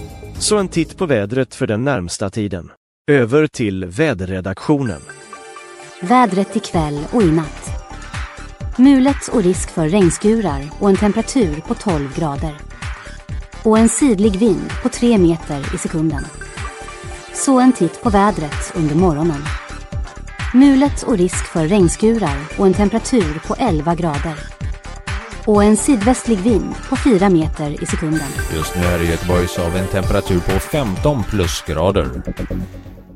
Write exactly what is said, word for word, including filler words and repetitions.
Så en titt på vädret för den närmsta tiden. Över till väderredaktionen. Vädret ikväll och i natt. Mulet och risk för regnskurar och en temperatur på tolv grader. Och en sidlig vind på tre meter i sekunden. Så en titt på vädret under morgonen. Mulet och risk för regnskurar och en temperatur på elva grader. Och en sydvästlig vind på fyra meter i sekunden. Just nu är det Göteborg så av en temperatur på femton plusgrader.